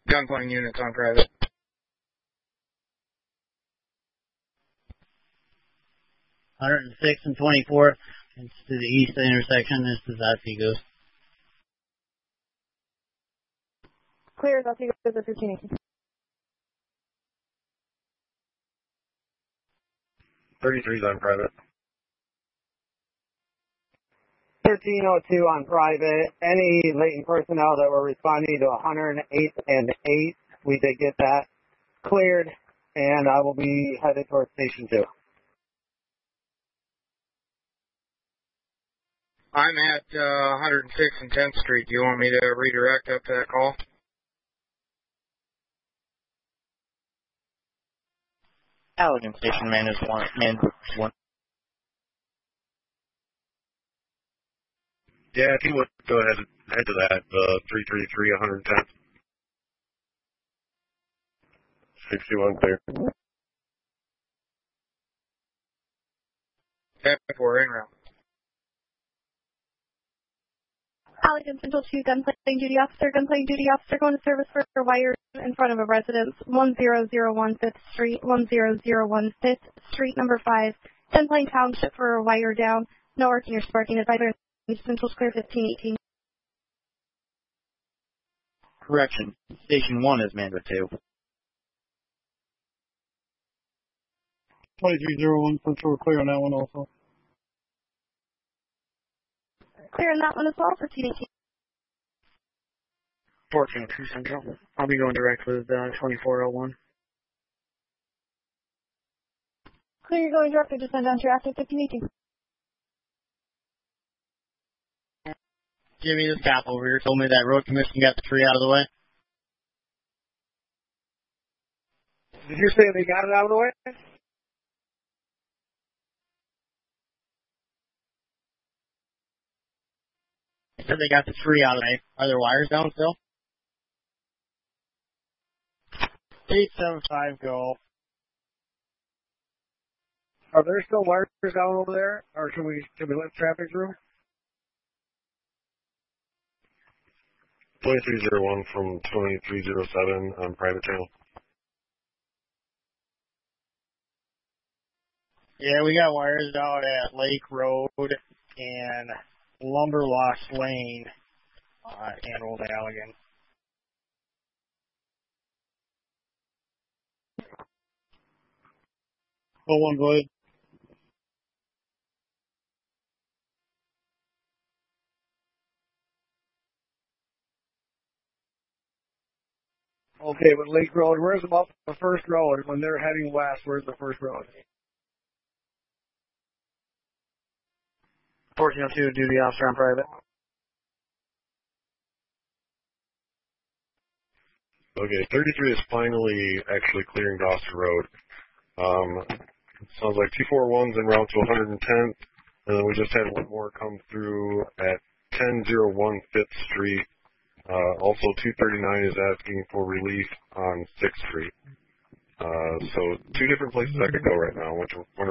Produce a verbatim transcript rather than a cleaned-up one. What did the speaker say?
Gunpoint units on private. one oh six and twenty-fourth. It's to the east of the intersection. This is Oswego. Clear as Oswego is at fifteen eighteen. thirty-three's on private. thirteen oh two on private. Any latent personnel that were responding to one oh eight and eight, we did get that cleared, and I will be headed towards Station two. I'm at uh, one oh six and tenth Street. Do you want me to redirect up to that call? Allegan Station man is one. Man is one. Yeah, if you would go ahead head to that, uh, three three three, one ten. sixty-one clear. ten four, en route. Allegan Central two, gunplane duty officer, gunplane duty officer going to service for wires in front of a residence, one zero zero one fifth Street, one zero zero one fifth Street, number five, Gunplane Township for a wire down, no working or sparking, advisor, Central's clear fifteen eighteen. Correction. Station one is manned with two. twenty-three oh one, Central, clear on that one also. Clear on that one as well, fifteen eighteen. fourteen oh two Central. I'll be going direct with uh, twenty-four oh one. Clear, you're going direct, just send down to your active fifteen eighteen. Jimmy, this cop over here told me that road commission got the tree out of the way. Did you say they got it out of the way? They said they got the tree out of the way. Are there wires down still? eight seven five, go. Are there still wires down over there, or can we can we let traffic through? twenty-three oh one from twenty-three oh seven on private channel. Yeah, we got wires out at Lake Road and Lumberlost Lane uh, and Old Allegan. Oh one, go ahead. Okay, but Lake Road, where's about the first road? When they're heading west, where's the first road? fourteen oh two, duty officer on private. Okay, thirty-three is finally actually clearing Gloucester Road. Um, sounds like two forty-one's en route to one tenth, and then we just had one more come through at ten oh one Fifth Street. Uh, also, two thirty-nine is asking for relief on sixth Street. Uh, so two different places I could go right now. Which one